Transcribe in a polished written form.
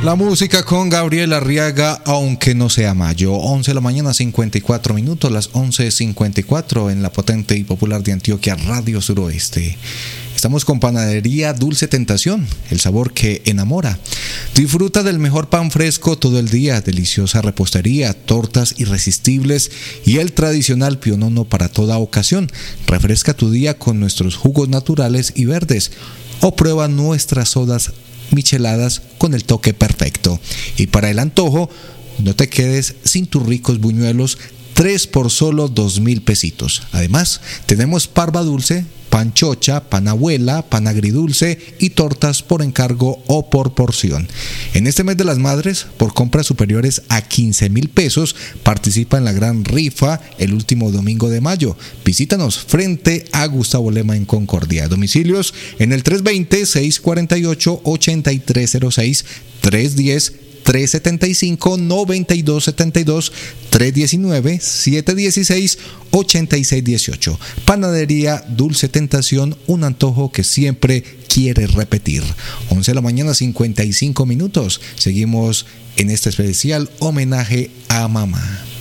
La música con Gabriel Arriaga, aunque no sea mayo. 11 de la mañana, 54 minutos, las 11:54 en la potente y popular de Antioquia, Radio Suroeste. Estamos con Panadería Dulce Tentación, el sabor que enamora. Disfruta del mejor pan fresco todo el día, deliciosa repostería, tortas irresistibles y el tradicional pionono para toda ocasión. Refresca tu día con nuestros jugos naturales y verdes o prueba nuestras sodas micheladas con el toque perfecto. Y para el antojo, no te quedes sin tus ricos buñuelos, 3 por solo 2,000 pesitos. Además, tenemos parva dulce, pan chocha, pan abuela, pan agridulce y tortas por encargo o por porción. En este mes de las madres, por compras superiores a 15,000 pesos, participa en la gran rifa el último domingo de mayo. Visítanos frente a Gustavo Lema en Concordia. Domicilios en el 320-648-8306, 310-375-9272, 319-716-8618. Panadería Dulce Tentación, un antojo que siempre quieres repetir. 11 de la mañana, 55 minutos. Seguimos en este especial homenaje a mamá.